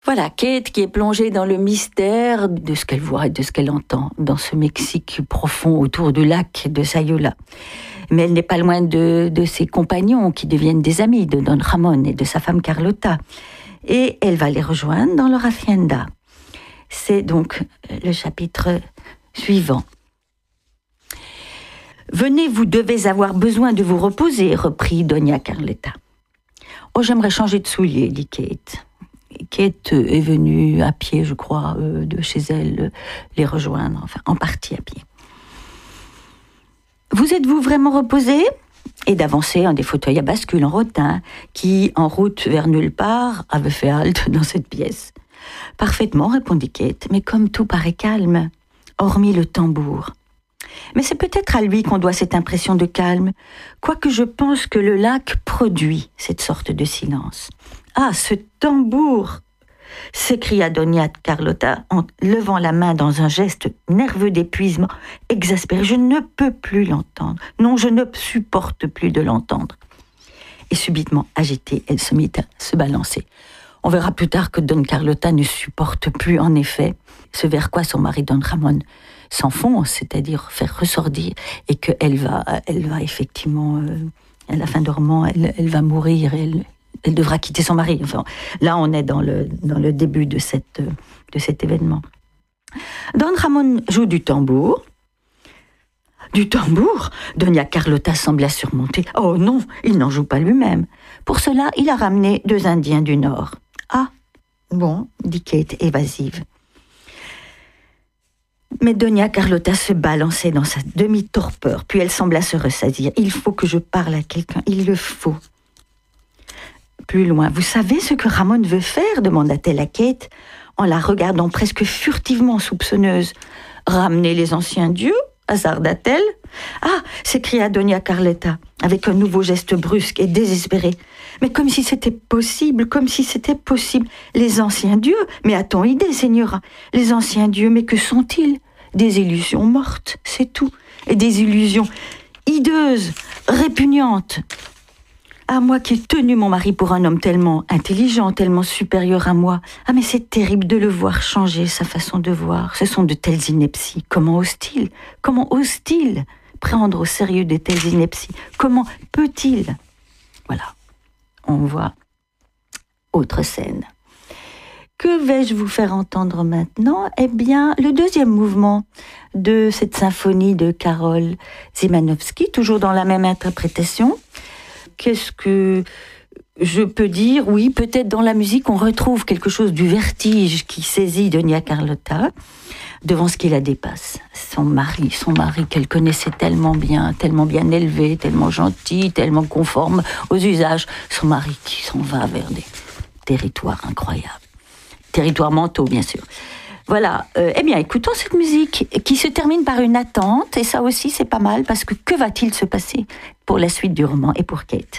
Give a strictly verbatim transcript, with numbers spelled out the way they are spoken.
Voilà, Kate qui est plongée dans le mystère de ce qu'elle voit et de ce qu'elle entend dans ce Mexique profond autour du lac de Sayula. Mais elle n'est pas loin de, de ses compagnons qui deviennent des amis de Don Ramon et de sa femme Carlota. Et elle va les rejoindre dans leur hacienda. C'est donc le chapitre suivant. « Venez, vous devez avoir besoin de vous reposer, reprit Doña Carlota. « Oh, j'aimerais changer de souliers, dit Kate. » Kate est venue à pied, je crois, euh, de chez elle, euh, les rejoindre, enfin, en partie à pied. « Vous êtes-vous vraiment reposé ?» Et d'avancer un des fauteuils à bascule en rotin, qui, en route vers nulle part, avait fait halte dans cette pièce. « Parfaitement, répondit Kate, mais comme tout paraît calme, hormis le tambour. Mais c'est peut-être à lui qu'on doit cette impression de calme, quoique je pense que le lac produit cette sorte de silence. « Ah, ce tambour !» s'écria Doña Carlota en levant la main dans un geste nerveux d'épuisement, exaspéré. « Je ne peux plus l'entendre. Non, je ne supporte plus de l'entendre. » Et subitement agitée, elle se mit à se balancer. On verra plus tard que Don Carlota ne supporte plus, en effet, ce vers quoi son mari Don Ramon s'enfonce, c'est-à-dire faire ressortir, et qu'elle va, elle va effectivement, euh, à la fin du roman, elle, elle va mourir, elle, elle devra quitter son mari. Enfin, là, on est dans le, dans le début de, cette, de cet événement. Don Ramon joue du tambour. Du tambour, Doña Carlota sembla surmonter. Oh non, il n'en joue pas lui-même. Pour cela, il a ramené deux Indiens du Nord. Ah, bon, dit Kate, évasive. Mais Doña Carlota se balançait dans sa demi-torpeur, puis elle sembla se ressaisir. Il faut que je parle à quelqu'un, il le faut. Plus loin, vous savez ce que Ramon veut faire, demanda-t-elle à Kate, en la regardant presque furtivement soupçonneuse. Ramener les anciens dieux, hasarda-t-elle. Ah, s'écria Doña Carlota, avec un nouveau geste brusque et désespéré. Mais comme si c'était possible, comme si c'était possible. Les anciens dieux, mais a-t-on idée, Señora? Les anciens dieux, mais que sont-ils? Des illusions mortes, c'est tout. Et des illusions hideuses, répugnantes. Ah, moi qui ai tenu mon mari pour un homme tellement intelligent, tellement supérieur à moi. Ah, mais c'est terrible de le voir changer sa façon de voir. Ce sont de telles inepties. Comment ose-t-il? Comment ose-t-il prendre au sérieux de telles inepties? Comment peut-il? Voilà. On voit autre scène. Que vais-je vous faire entendre maintenant? Eh bien, le deuxième mouvement de cette symphonie de Karol Szymanowski, toujours dans la même interprétation. Qu'est-ce que je peux dire? Oui, peut-être dans la musique, on retrouve quelque chose du vertige qui saisit Doña Carlota devant ce qui la dépasse. Son mari, son mari qu'elle connaissait tellement bien, tellement bien élevé, tellement gentil, tellement conforme aux usages. Son mari qui s'en va vers des territoires incroyables. Territoires mentaux, bien sûr. Voilà, euh, eh bien, écoutons cette musique qui se termine par une attente, et ça aussi c'est pas mal, parce que que va-t-il se passer pour la suite du roman et pour Kate ?